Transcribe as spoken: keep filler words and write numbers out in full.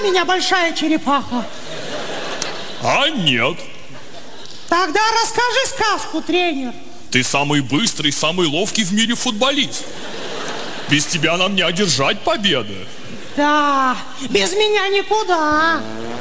меня большая черепаха? А нет. Тогда расскажи сказку, тренер. Ты самый быстрый, самый ловкий в мире футболист. Без тебя нам не одержать победы. Да, без меня никуда.